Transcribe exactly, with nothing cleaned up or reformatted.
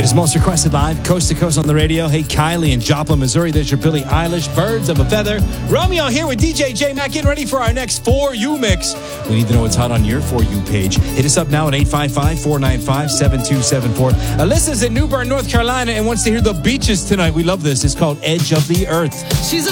is most requested live, coast to coast on the radio. Hey, Kylie in Joplin, Missouri. There's your Billie Eilish, Birds of a Feather. Romeo here with D J J Mac, getting ready for our next For You mix. We need to know what's hot on your For You page. Hit us up now at eight five five, four nine five, seven two seven four. Alyssa's in New Bern, North Carolina, and wants to hear The Beaches tonight. We love this. It's called Edge of the Earth. She's